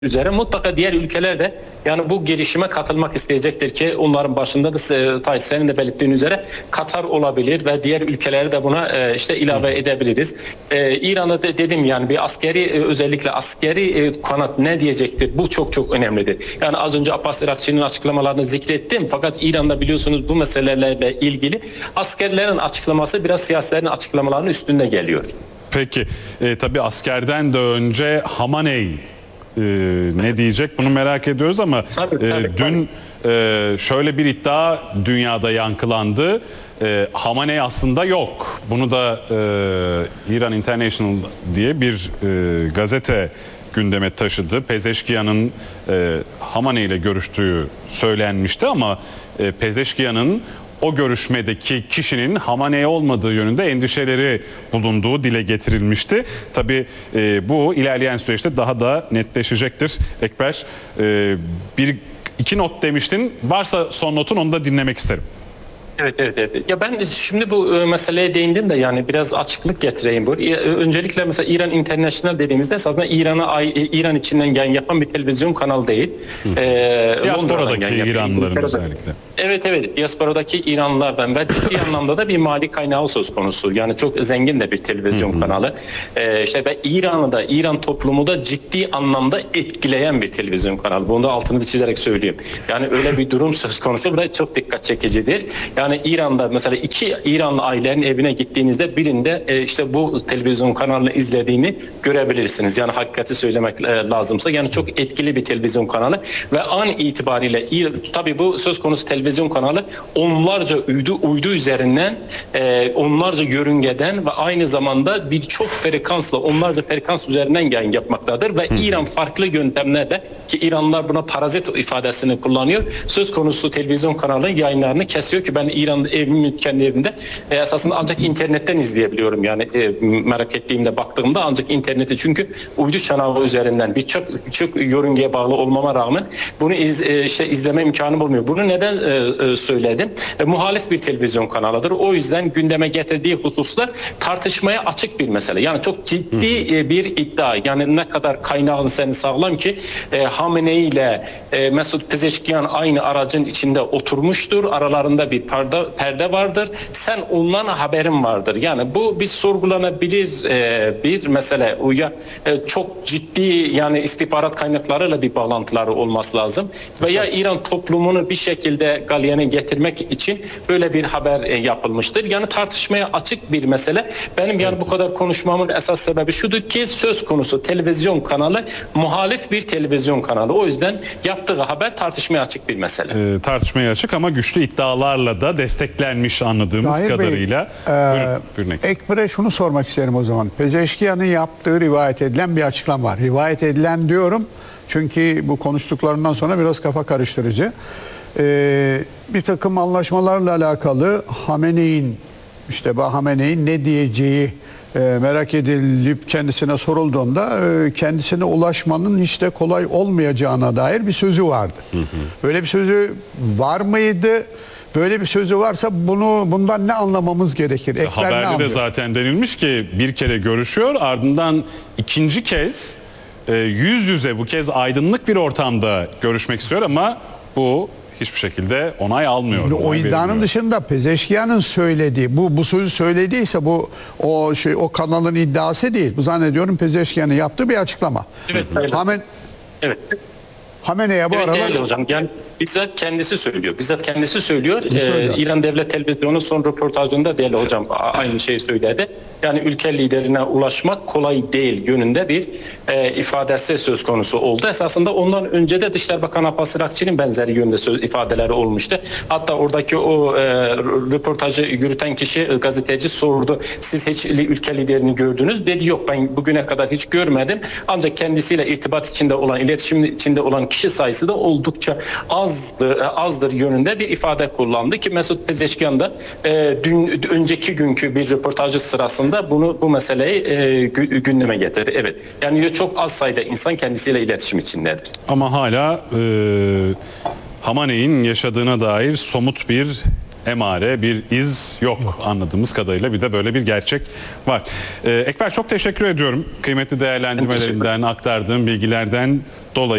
üzere mutlaka diğer ülkeler de yani bu girişime katılmak isteyecektir ki onların başında da Tahir senin de belirttiğin üzere Katar olabilir ve diğer ülkeleri de buna işte ilave edebiliriz. İran'da dedim yani bir askeri özellikle askeri kanat ne diyecektir? Bu çok çok önemlidir. Yani az önce Abbas Irakçı'nın açıklamalarını zikrettim fakat İran'da biliyorsunuz bu meselelerle ilgili askerlerin açıklaması biraz siyasilerin açıklamalarının üstünde geliyor. Peki tabii askerden de önce Hamaney ne diyecek bunu merak ediyoruz ama dün şöyle bir iddia dünyada yankılandı. Hamaney aslında yok. Bunu da İran International diye bir gazete gündeme taşıdı. Pezeşkiyan'ın Hamaney ile görüştüğü söylenmişti ama Pezeşkiyan'ın o görüşmedeki kişinin Hamaney olmadığı yönünde endişeleri bulunduğu dile getirilmişti. Tabii bu ilerleyen süreçte daha da netleşecektir. Ekber, iki not demiştin. Varsa son notun onu da dinlemek isterim. Evet. Ya ben şimdi bu meseleye değindim de yani biraz açıklık getireyim bu. Öncelikle mesela İran International dediğimizde aslında İran içinden yayın yapan bir televizyon kanalı değil. Diasporadaki İranlıların özellikle. Evet. Diasporadaki İranlılardan ve ciddi anlamda da bir mali kaynağı söz konusu. Yani çok zengin de bir televizyon kanalı. Ve İran toplumu da ciddi anlamda etkileyen bir televizyon kanalı. Bunu da altını çizerek söyleyeyim. Yani öyle bir durum söz konusu. Bu da çok dikkat çekicidir. Yani İran'da mesela iki İranlı ailenin evine gittiğinizde birinde işte bu televizyon kanalını izlediğini görebilirsiniz. Yani hakikati söylemek lazımsa yani çok etkili bir televizyon kanalı ve an itibariyle tabii bu söz konusu televizyon kanalı onlarca uydu üzerinden onlarca yörüngeden ve aynı zamanda birçok frekansla onlarca frekans üzerinden yayın yapmaktadır ve İran farklı yöntemlerle ki İranlılar buna parazit ifadesini kullanıyor. Söz konusu televizyon kanalının yayınlarını kesiyor ki ben İran'da evimin kendi evimde esasında ancak internetten izleyebiliyorum yani merak ettiğimde baktığımda ancak interneti çünkü uydu çanağı üzerinden birçok yörüngeye bağlı olmama rağmen bunu izleme imkanım olmuyor. Bunu neden söyledim? Muhalif bir televizyon kanalıdır. O yüzden gündeme getirdiği hususlar tartışmaya açık bir mesele. Yani çok ciddi bir iddia. Yani ne kadar kaynağın seni sağlam ki Hamenei ile Mesut Pezeşkiyan aynı aracın içinde oturmuştur. Aralarında bir perde vardır. Sen ondan haberin vardır. Yani bu bir sorgulanabilir bir mesele. Çok ciddi yani istihbarat kaynaklarıyla bir bağlantıları olması lazım. Veya İran toplumunu bir şekilde galyana getirmek için böyle bir haber yapılmıştır. Yani tartışmaya açık bir mesele. Benim yani bu kadar konuşmamın esas sebebi şudur ki söz konusu televizyon kanalı muhalif bir televizyon kanalı. O yüzden yaptığı haber tartışmaya açık bir mesele. Tartışmaya açık ama güçlü iddialarla da desteklenmiş anladığımız Tahir kadarıyla. Bey, Ekber'e şunu sormak isterim o zaman. Pezeşkiyan'ın yaptığı rivayet edilen bir açıklama var. Rivayet edilen diyorum çünkü bu konuştuklarından sonra biraz kafa karıştırıcı. Bir takım anlaşmalarla alakalı Hamenei'nin ne diyeceği merak edilip kendisine sorulduğunda kendisine ulaşmanın hiç de kolay olmayacağına dair bir sözü vardı. Böyle bir sözü var mıydı? Böyle bir sözü varsa bundan ne anlamamız gerekir? Haberde de zaten denilmiş ki bir kere görüşüyor ardından ikinci kez yüz yüze bu kez aydınlık bir ortamda görüşmek istiyor ama bu hiçbir şekilde onay almıyor. O iddianın dışında Pezeşkiyan'ın söylediği bu sözü söylediyse o kanalın iddiası değil. Bu zannediyorum Pezeşkiyan'ın yaptığı bir açıklama. Evet. Hamene'ye bu aralar... Değerli hocam yani bizzat kendisi söylüyor. İran Devlet Televizyonu son röportajında değerli hocam aynı şeyi söyledi. Yani ülke liderine ulaşmak kolay değil yönünde bir ifadesi söz konusu oldu. Esasında ondan önce de Dışişleri Bakanı Abbas Irakçı'nın benzeri yönde ifadeleri olmuştu. Hatta oradaki o röportajı yürüten kişi gazeteci sordu. Siz hiç ülke liderini gördünüz? Dedi yok ben bugüne kadar hiç görmedim. Ancak kendisiyle irtibat içinde olan, iletişim içinde olan kişi sayısı da oldukça azdır yönünde bir ifade kullandı ki Mesut Pezeşkiyan da önceki günkü bir röportajı sırasında bu meseleyi gündeme getirdi. Evet. Yani çok az sayıda insan kendisiyle iletişim içindedir. Ama hala Hamaney'in yaşadığına dair somut bir emare, bir iz yok anladığımız kadarıyla. Bir de böyle bir gerçek var. Ekber, çok teşekkür ediyorum. Kıymetli değerlendirmelerinden, aktardığım bilgilerden dolayı.